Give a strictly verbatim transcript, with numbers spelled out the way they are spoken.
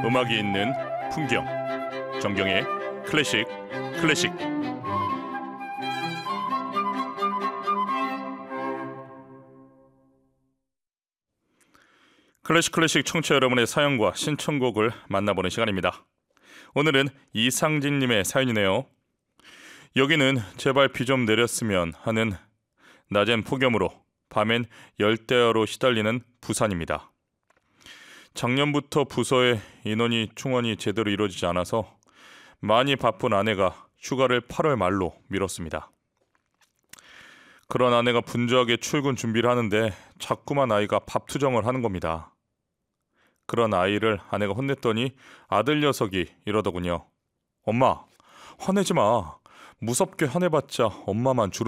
음악이 있는 풍경, 정경의 클래식 클래식. 클래식 클래식 청취자 여러분의 사연과 신청곡을 만나보는 시간입니다. 오늘은 이상진님의 사연이네요. 여기는 제발 비 좀 내렸으면 하는 낮엔 폭염으로 밤엔 열대야로 시달리는 부산입니다. 작년부터 부서의 인원이 충원이 제대로 이루어지지 않아서 많이 바쁜 아내가 휴가를 팔월 말로 미뤘습니다. 그런 아내가 분주하게 출근 준비를 하는데 자꾸만 아이가 밥 투정을 하는 겁니다. 그런 아이를 아내가 혼냈더니 아들 녀석이 이러더군요. 엄마, 화내지 마. 무섭게 화내봤자 엄마만 주름